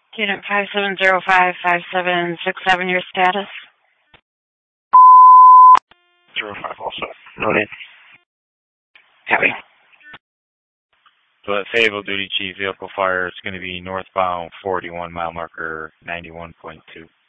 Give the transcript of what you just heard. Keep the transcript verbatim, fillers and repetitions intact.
Unit five seven zero five five seven six seven, your status? Zero five also. Noted. Copy. So at Fayetteville, duty chief, vehicle fire, it's going to be northbound forty-one, mile marker ninety-one point two.